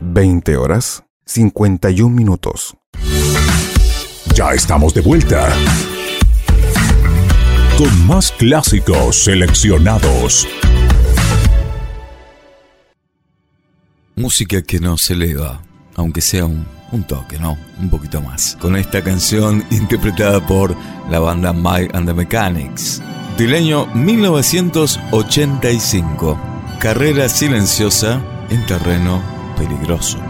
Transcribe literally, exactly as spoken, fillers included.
veinte horas, cincuenta y un minutos. Ya estamos de vuelta con más clásicos seleccionados. Música que nos eleva, aunque sea un, un toque, ¿no? Un poquito más. Con esta canción interpretada por la banda Mike and the Mechanics, del año mil novecientos ochenta y cinco. Carrera silenciosa en terreno peligroso.